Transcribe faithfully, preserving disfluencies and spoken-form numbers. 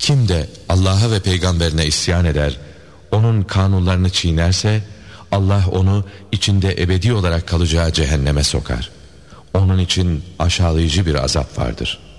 Kim de Allah'a ve peygamberine isyan eder, onun kanunlarını çiğnerse, Allah onu içinde ebedi olarak kalacağı cehenneme sokar. Onun için aşağılayıcı bir azap vardır.